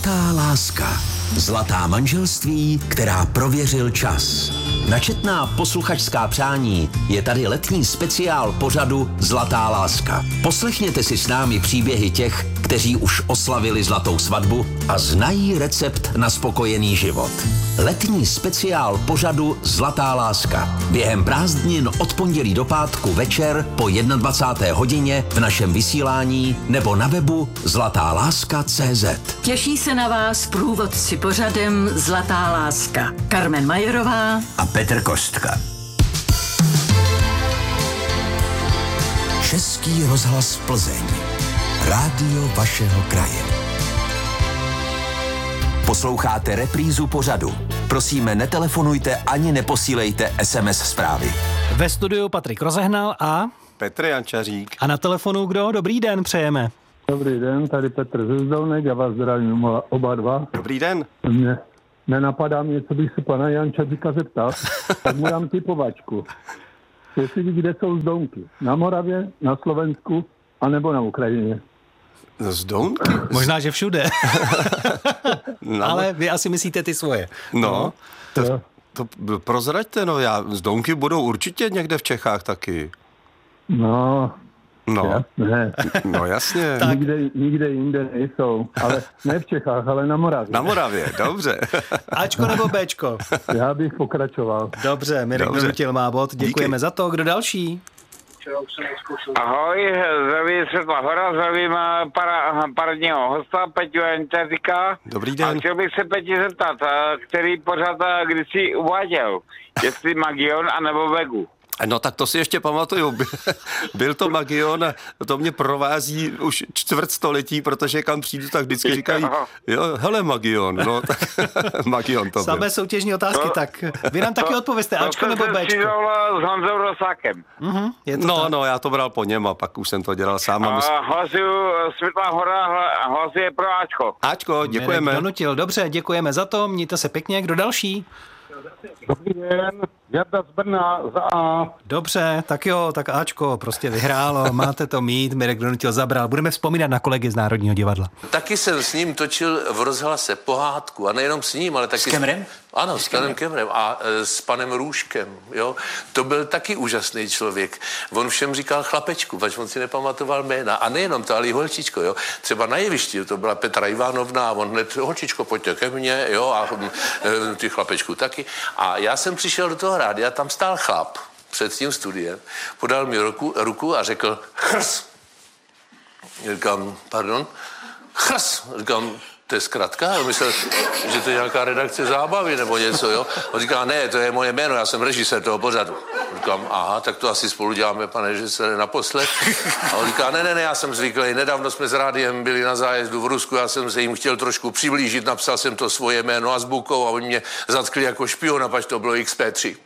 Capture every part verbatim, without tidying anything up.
Zlatá láska. Zlatá manželství, která prověřil čas. Na četná posluchačská přání je tady letní speciál pořadu Zlatá láska. Poslechněte si s námi příběhy těch, kteří už oslavili zlatou svatbu a znají recept na spokojený život. Letní speciál pořadu Zlatá láska. Během prázdnin od pondělí do pátku večer po dvacáté jedné hodině v našem vysílání nebo na webu zlatá láska tečka cé zet. Těší se na vás průvodci pořadem Zlatá láska. Carmen Majerová a Petr Kostka. Český rozhlas Plzeň. Rádio vašeho kraje. Posloucháte reprízu pořadu. Prosíme, netelefonujte ani neposílejte es em es zprávy. Ve studiu Patrik Rozehnal a Petr Jančařík. A na telefonu kdo? Dobrý den, přejeme. Dobrý den, tady Petr ze Zdolnek, já vás zdravím oba dva. Dobrý den. Mně nenapadá mě, co bych se pana Jančaříka zeptal, tak mu dám typovačku. Jestli ví, kde jsou Zdolnky. Na Moravě, na Slovensku, anebo na Ukrajině. Zdolnky? Možná, že všude. No. Ale vy asi myslíte ty svoje. No, to, to prozraďte, no, já, Zdolnky budou určitě někde v Čechách taky. No, no. jasně. No jasně. Nikde, nikde jinde nejsou, ale ne v Čechách, ale na Moravě. Na Moravě, dobře. Ačko nebo Béčko? Já bych pokračoval. Dobře, Mirek Donutil má bod, děkujeme Díky. za to. Kdo další? Ahoj, zdravím Světla Hora, zdravím para, parního hosta Peťu Jančaříka. Dobrý den. A chtěl bych se Peti zeptat, který pořád kdysi uváděl, jestli Magion anebo Vegu. No tak to si ještě pamatuju. Byl to Magion a to mě provází už čtvrt století, protože kam přijdu, tak vždycky říkají, jo, hele Magion, no tak Magion to byl. Samé soutěžní otázky, to, tak vy nám taky to, odpověste, to Ačko nebo Béčko? To jsem s Honzou Rosákem. Uh-huh, je to no, tak? no, já to bral po něm a pak už jsem to dělal sám. A mysl... hlasuju Světlá Hora, hlasuje pro Ačko. Ačko, děkujeme. Mirek Donutil, dobře, děkujeme za to, mějte se pěkně. Kdo další? Dobrý den, Jarda z Brna za A. Dobře, tak jo, tak Ačko prostě vyhrálo, máte to mít, Mirek Donutil zabral. Budeme vzpomínat na kolegy z Národního divadla. Taky jsem s ním točil v rozhlase pohádku a nejenom s ním, ale taky... S Kemrem? Ano, s panem Kemrem a e, s panem Růžkem, jo. To byl taky úžasný člověk. On všem říkal chlapečku, pač on si nepamatoval jména. A nejenom to, ale i holčičko, jo. Třeba na jevišti, to byla Petra Ivanovna a on hned, holčičko, pojďte ke mně, jo, a e, ty chlapečku taky. A já jsem přišel do toho rádia, tam stál chlap před tím studiem, podal mi ruku, ruku a řekl chrs. Říkám, pardon, chrs. Říkám, to je zkratka, já myslel, že to je nějaká redakce zábavy nebo něco, jo. On říká, ne, to je moje jméno, já jsem režisér toho pořadu. Říkám, aha, tak to asi spolu děláme, pane režisére, naposled. A on říká, ne, ne, ne, já jsem zvyklý, nedávno jsme s rádiem byli na zájezdu v Rusku, já jsem se jim chtěl trošku přiblížit, napsal jsem to svoje jméno azbukou a oni mě zatkli jako špiona, pač to bylo iks pé tři.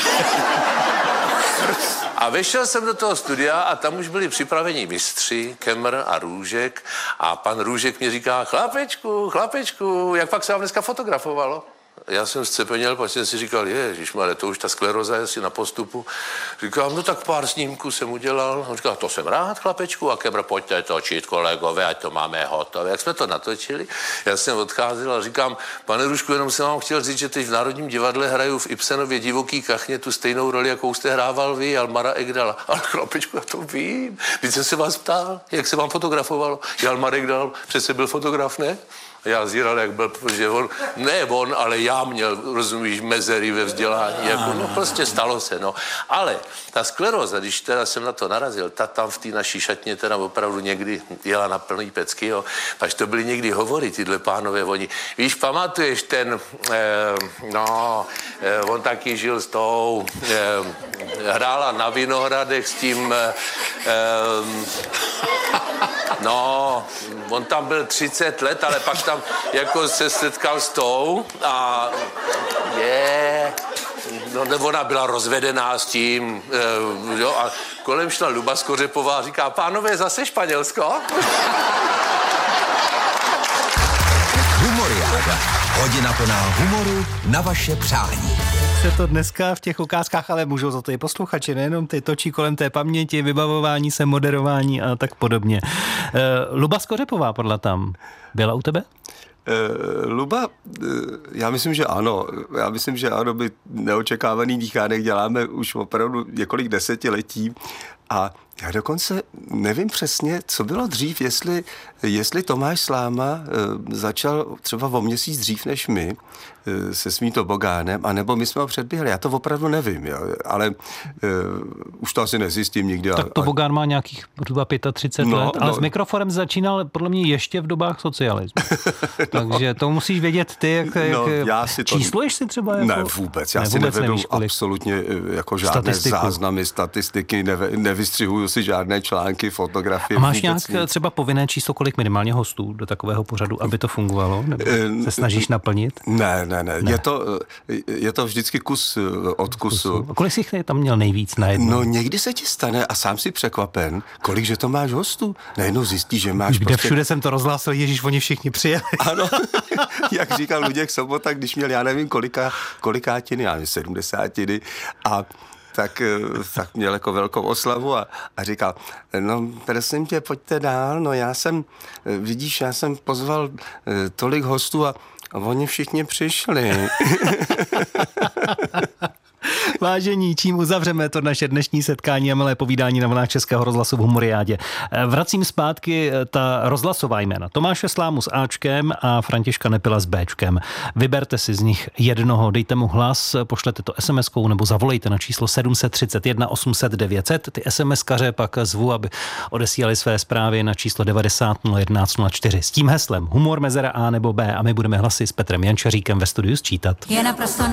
A vešel jsem do toho studia a tam už byli připraveni mistři, Kemr a Růžek. A pan Růžek mi říká, chlapečku, chlapečku, jak pak se vám dneska fotografovalo? Já jsem zcepenil, pak jsem si říkal, ježišmarja, to už ta skleroza je si na postupu. Říkám, no tak pár snímků jsem udělal. On říkal, to jsem rád, chlapečku, a Kemr, pojďte točit, kolegové, ať to máme hotové. Jak jsme to natočili, já jsem odcházel a říkám, pane Růžku, jenom jsem vám chtěl říct, že teď v Národním divadle hraju v Ibsenově Divoký kachně tu stejnou roli, jakou jste hrával vy, Jalmara Ekdala. Ale chlapečku, já to vím. Víc jsem se vás ptal, jak se vám fotografovalo. Jalmar Ekdal přece byl fotograf, ne? Já zíral, jak byl, protože on, ne on, ale já měl, rozumíš, mezery ve vzdělání, jako, no prostě stalo se, no. Ale ta skleróza, když teda jsem na to narazil, ta tam v té naší šatně teda opravdu někdy jela na plný pecky, jo. Až to byly někdy hovory, tyhle pánové, oni, víš, pamatuješ ten, eh, no, eh, on taky žil s tou, eh, hrála na Vinohradech s tím, eh, eh, no, on tam byl třicet let, ale pak tam jako se setkal s tou a je, no nebo ona byla rozvedená s tím, e, jo, a kolem šla Luba Skořepová a říká, pánové, zase Španělsko? Humoriáda. Hodina plná humoru na vaše přání. Se to dneska v těch ukázkách, ale můžou za to i posluchači, nejenom ty točí kolem té paměti, vybavování se, moderování a tak podobně. E, Luba Skořepová podle tam byla u tebe? Luba, já myslím, že ano. Já myslím, že ano, my neočekávaný dýchánek děláme už opravdu několik desetiletí a já dokonce nevím přesně, co bylo dřív, jestli, jestli Tomáš Sláma začal třeba o měsíc dřív než my se svým tobogánem, anebo my jsme ho předběhli. Já to opravdu nevím, jo, ale uh, už to asi nezjistím nikdy. Tak tobogán má nějakých zhruba třicet pět no, let, ale no. s mikrofonem začínal podle mě ještě v dobách socialismu. no. Takže to musíš vědět ty, jak, no, jak já si to... čísluješ si třeba? Jako... Ne, vůbec. Já ne, si vůbec nevedu nevíš, absolutně jako žádné Statistiku. záznamy, statistiky, neve, nevystřihuju si žádné články, fotografie. A máš nějak nic. třeba povinné číslo, kolik minimálně hostů do takového pořadu, aby to fungovalo? Nebo se snažíš naplnit? Ne, ne, ne. ne. Je, to, je to vždycky kus od kusu. A kolik jsi tam měl nejvíc najednou? No někdy se ti stane a sám si překvapen, kolik, že to máš hostů. Najednou zjistíš, že máš Kde prostě... všude jsem to rozhlásil, ježíš, oni všichni přijeli. Ano, jak říkal Luděk Sobota, když měl, já nevím, kolika, kolikátiny, já nevím, sedmdesátiny a tak, tak měl jako velkou oslavu a, a říkal, no prosím tě, pojďte dál, no já jsem, vidíš, já jsem pozval tolik hostů a oni všichni přišli. Vážení, čím uzavřeme to naše dnešní setkání a milé povídání na vlnách Českého rozhlasu v Humoriádě. Vracím zpátky ta rozhlasová jména. Tomáše Slámu s Ačkem a Františka Nepila s Béčkem. Vyberte si z nich jednoho, dejte mu hlas, pošlete to SMSkou nebo zavolejte na číslo sedm set třicet jedna osm set devět set. Ty SMSkaře pak zvu, aby odesílali své zprávy na číslo devadesát nula jedenáct nula čtyři. S tím heslem humor mezera A nebo B a my budeme hlasy s Petrem Jančaříkem ve studiu sčítat. Je naprosto